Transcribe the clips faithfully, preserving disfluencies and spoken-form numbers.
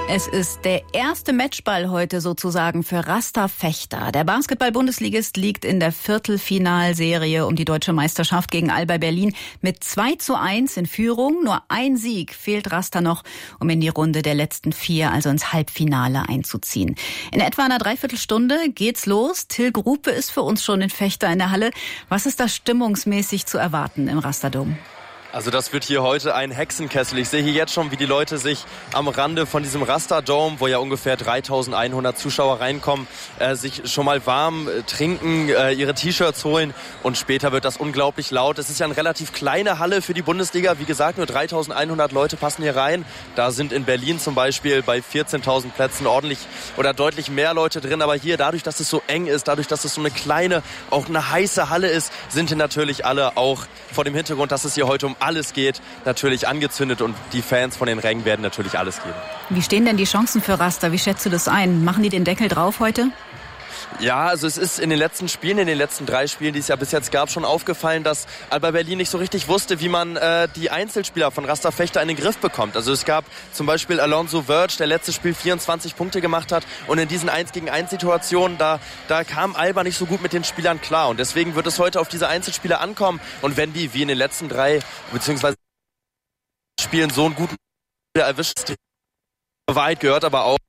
Es ist der erste Matchball heute sozusagen für Rasta Fechter. Der Basketball-Bundesligist liegt in der Viertelfinalserie um die deutsche Meisterschaft gegen Alba Berlin mit zwei zu eins in Führung. Nur ein Sieg fehlt Rasta noch, um in die Runde der letzten vier, also ins Halbfinale einzuziehen. In etwa einer Dreiviertelstunde geht's los. Till Grupe ist für uns schon in Fechter in der Halle. Was ist da stimmungsmäßig zu erwarten im Rastadom? Also das wird hier heute ein Hexenkessel. Ich sehe hier jetzt schon, wie die Leute sich am Rande von diesem Rastadome, wo ja ungefähr dreitausendeinhundert Zuschauer reinkommen, äh, sich schon mal warm äh, trinken, äh, ihre T-Shirts holen und später wird das unglaublich laut. Es ist ja eine relativ kleine Halle für die Bundesliga. Wie gesagt, nur dreitausendeinhundert Leute passen hier rein. Da sind in Berlin zum Beispiel bei vierzehntausend Plätzen ordentlich oder deutlich mehr Leute drin. Aber hier, dadurch, dass es so eng ist, dadurch, dass es so eine kleine, auch eine heiße Halle ist, sind hier natürlich alle auch vor dem Hintergrund, dass es hier heute um alles geht, natürlich angezündet und die Fans von den Rängen werden natürlich alles geben. Wie stehen denn die Chancen für Rasta? Wie schätzt du das ein? Machen die den Deckel drauf heute? Ja, also es ist in den letzten Spielen, in den letzten drei Spielen, die es ja bis jetzt gab, schon aufgefallen, dass Alba Berlin nicht so richtig wusste, wie man äh, die Einzelspieler von Rasta Fechter in den Griff bekommt. Also es gab zum Beispiel Alonso Verge, der letztes Spiel vierundzwanzig Punkte gemacht hat und in diesen eins gegen eins Situationen, da, da kam Alba nicht so gut mit den Spielern klar und deswegen wird es heute auf diese Einzelspieler ankommen und wenn die wie in den letzten drei beziehungsweise Spielen so einen guten erwischt, Wahrheit gehört aber auch.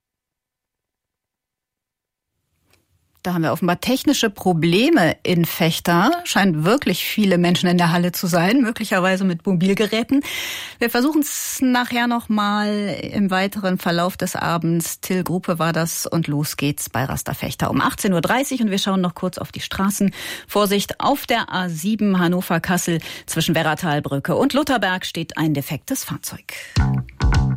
Da haben wir offenbar technische Probleme in Fechter. Scheint wirklich viele Menschen in der Halle zu sein, möglicherweise mit Mobilgeräten. Wir versuchen es nachher nochmal im weiteren Verlauf des Abends. Till Grupe war das und los geht's bei Rasta Fechter um achtzehn Uhr dreißig und wir schauen noch kurz auf die Straßen. Vorsicht, auf der A sieben Hannover-Kassel zwischen Werratalbrücke und Lutherberg steht ein defektes Fahrzeug.